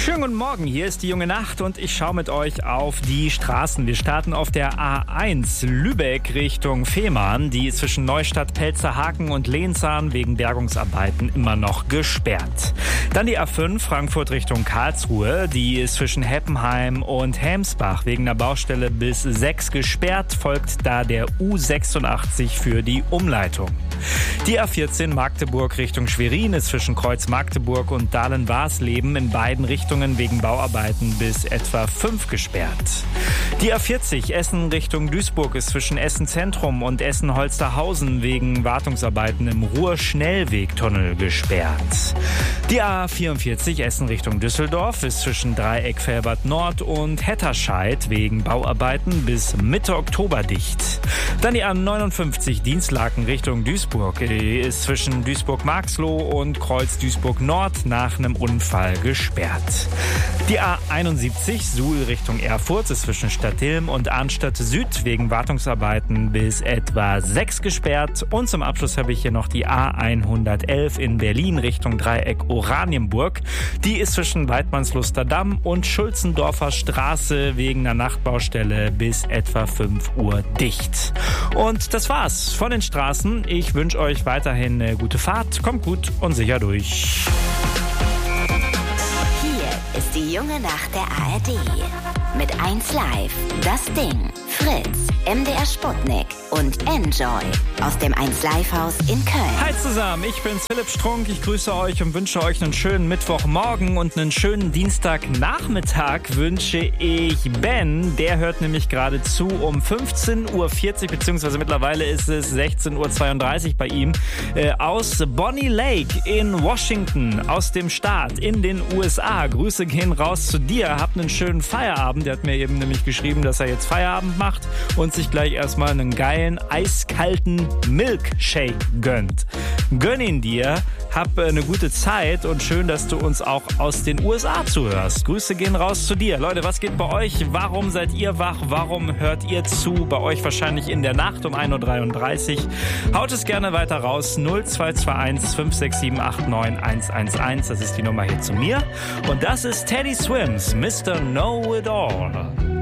Schönen guten Morgen, hier ist die junge Nacht und ich schaue mit euch auf die Straßen. Wir starten auf der A1 Lübeck Richtung Fehmarn. Die ist zwischen Neustadt, Pelzerhaken und Lehnsahn wegen Bergungsarbeiten immer noch gesperrt. Dann die A5 Frankfurt Richtung Karlsruhe. Die ist zwischen Heppenheim und Helmsbach wegen der Baustelle bis 6 gesperrt. Folgt da der U86 für die Umleitung. Die A14 Magdeburg Richtung Schwerin ist zwischen Kreuz Magdeburg und Dahlen-Warsleben in beiden Richtungen wegen Bauarbeiten bis etwa 5 gesperrt. Die A40 Essen Richtung Duisburg ist zwischen Essen Zentrum und Essen Holsterhausen wegen Wartungsarbeiten im Ruhr-Schnellwegtunnel gesperrt. Die A44 Essen Richtung Düsseldorf ist zwischen Dreieck Velbert Nord und Hetterscheid wegen Bauarbeiten bis Mitte Oktober dicht. Dann die A59 Dienstlaken Richtung Duisburg ist zwischen Duisburg-Marxloh und Kreuz Duisburg Nord nach einem Unfall gesperrt. Die A71 Suhl Richtung Erfurt ist zwischen Stadtilm und Arnstadt Süd wegen Wartungsarbeiten bis etwa 6 gesperrt. Und zum Abschluss habe ich hier noch die A111 in Berlin Richtung Dreieck Oranienburg. Die ist zwischen Weidmannsluster Damm und Schulzendorfer Straße wegen einer Nachtbaustelle bis etwa 5 Uhr dicht. Und das war's von den Straßen. Ich wünsche euch weiterhin eine gute Fahrt. Kommt gut und sicher durch. Ist die junge Nacht der ARD. Mit 1 Live, Das Ding, Fritz, MDR Sputnik und Enjoy aus dem 1 Live Haus in Köln. Hi zusammen, ich bin Philipp Strunk. Ich grüße euch und wünsche euch einen schönen Mittwochmorgen und einen schönen Dienstagnachmittag wünsche ich Ben. Der hört nämlich gerade zu um 15.40 Uhr, beziehungsweise mittlerweile ist es 16.32 Uhr bei ihm, aus Bonnie Lake in Washington, aus dem Staat in den USA. Grüße gehen raus zu dir. Habt einen schönen Feierabend. Der hat mir eben nämlich geschrieben, dass er jetzt Feierabend macht und sich gleich erstmal einen geilen, eiskalten Milkshake gönnt. Gönn ihn dir, hab eine gute Zeit und schön, dass du uns auch aus den USA zuhörst. Grüße gehen raus zu dir. Leute, was geht bei euch? Warum seid ihr wach? Warum hört ihr zu? Bei euch wahrscheinlich in der Nacht um 1.33 Uhr. Haut es gerne weiter raus. 0221 567 89 111. Das ist die Nummer hier zu mir. Und das ist Teddy Swims, Mr. Know It All.